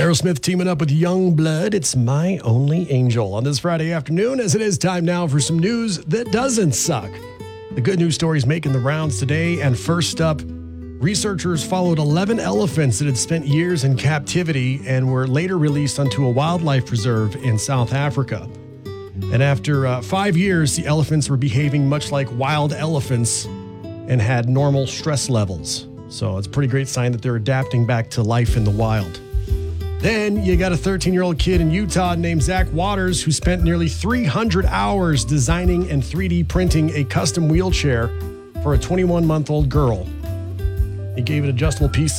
Aerosmith teaming up with Youngblood. It's My Only Angel on this Friday afternoon, as it is time now for some news that doesn't suck. The good news stories making the rounds today. And first up, researchers followed 11 elephants that had spent years in captivity and were later released onto a wildlife preserve in South Africa. And after 5 years, the elephants were behaving much like wild elephants and had normal stress levels. So it's a pretty great sign that they're adapting back to life in the wild. Then you got a 13-year-old kid in Utah named Zach Waters who spent nearly 300 hours designing and 3D printing a custom wheelchair for a 21-month-old girl. He gave it adjustable pieces